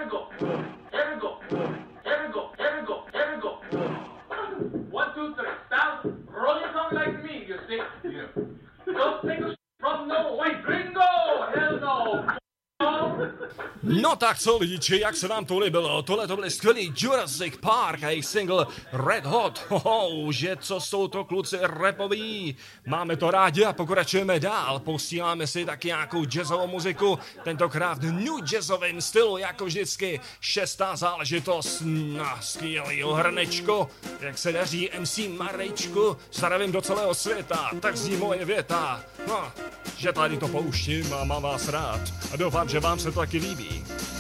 go. Here we go. Here we go. Here we go. Here we go. 1, 2, 3. Stop. Roll your tongue like me, you see? Yeah. Don't take a from no way. Gringo! Hell no. No tak co lidiči, jak se vám to líbilo? Tohle to byly skvělý Jurassic Park a jejich single Red Hot. Že co jsou to kluci rapoví. Máme to rádi a pokračujeme dál. Posíláme si taky nějakou jazzovou muziku, tentokrát v new jazzovém stylu, jako vždycky. 6. záležitost na skvělýho hrnečko. Jak se daří MC Marejčku, zdravím do celého světa, tak zní moje věta. Že tady to pouštím a mám vás rád. A doufám, že vám se to taky líbí.